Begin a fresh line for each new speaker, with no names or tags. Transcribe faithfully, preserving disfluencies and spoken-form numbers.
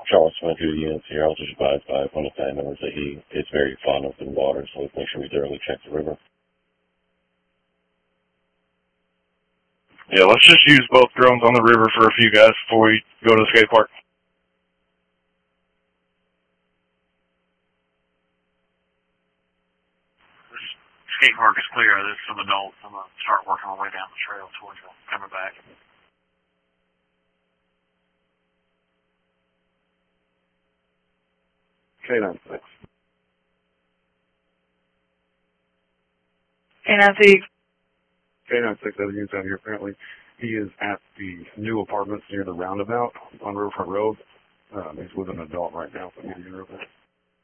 Charles went through the units here. I'll just advise by one of the family members that he is very fond of the water, so let's make sure we thoroughly check the river.
Yeah, let's just use both drones on the river for a few guys before we go to the skate park.
This skate park is clear. There's some adults. I'm going to start working my way down the trail towards them coming back.
K nine six.
K nine six.
K nine six, other units out here. Apparently, he is at the new apartments near the roundabout on Riverfront Road. Um, he's with an adult right now, so he's in real fast.